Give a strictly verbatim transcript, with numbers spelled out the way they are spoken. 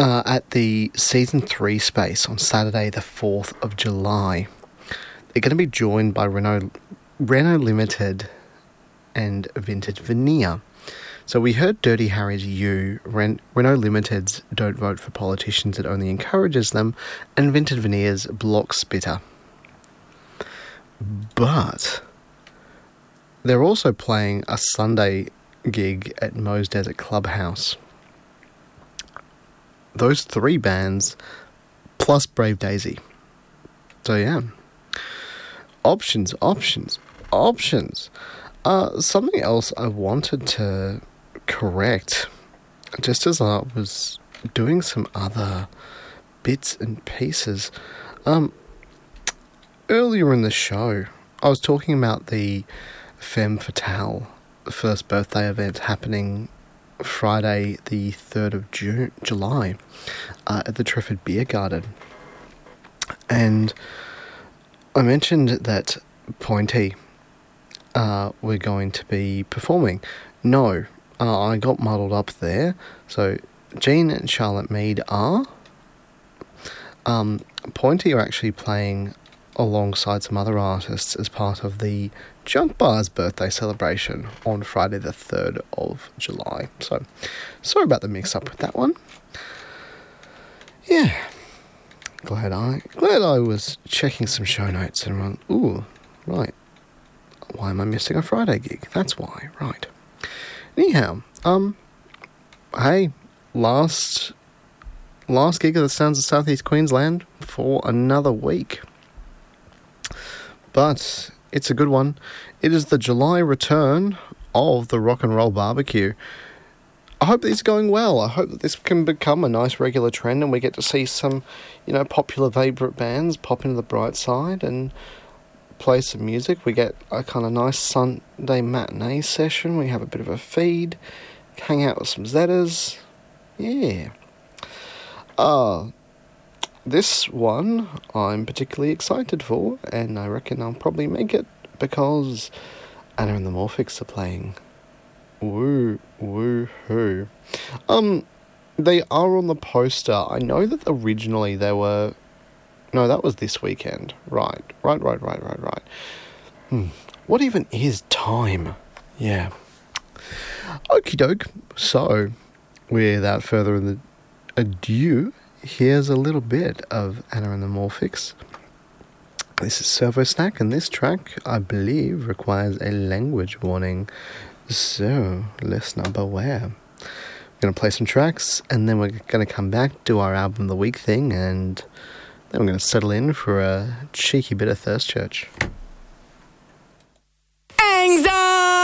uh, at the Season three space on Saturday the fourth of July. They're going to be joined by Renault, Renault Limited and Vintage Veneer. So we heard Dirty Harry's You, Ren- Renault Limited's Don't Vote for Politicians, It Only Encourages Them, and Vintage Veneer's Block Spitter. But they're also playing a Sunday gig at Moe's Desert Clubhouse. Those three bands, plus Brave Daisy. So yeah. Options, options, options. Uh, something else I wanted to correct, just as I was doing some other bits and pieces. Um, earlier in the show, I was talking about the Femme Fatale first birthday event happening Friday the third of June, July uh, at the Trefford Beer Garden. And I mentioned that Pointy uh, were going to be performing. No, uh, I got muddled up there. So Jean and Charlotte Mead are. Um, Pointy are actually playing alongside some other artists as part of the Junk Bar's birthday celebration on Friday the third of July. So, sorry about the mix-up with that one. Yeah, glad I glad I was checking some show notes and went, ooh, right, why am I missing a Friday gig? That's why, right. Anyhow, um, hey, last last gig of the Sounds of Southeast Queensland for another week. But it's a good one. It is the July return of the Rock and Roll Barbecue. I hope these are going well. I hope that this can become a nice regular trend and we get to see some, you know, popular favourite bands pop into the bright side and play some music. We get a kind of nice Sunday matinee session. We have a bit of a feed, hang out with some Zetas. Yeah. Uh, this one I'm particularly excited for, and I reckon I'll probably make it because Anna and the Morphics are playing. Woo, woo, hoo. Um, they are on the poster. I know that originally they were... No, that was this weekend. Right, right, right, right, right, right. Hmm. What even is time? Yeah. Okie doke. So, without further ado, here's a little bit of Anna and the Morphics. This is Servo Snack, and this track, I believe, requires a language warning. So, listener beware. We're going to play some tracks, and then we're going to come back, do our album of the week thing, and then we're going to settle in for a cheeky bit of Thirst Church.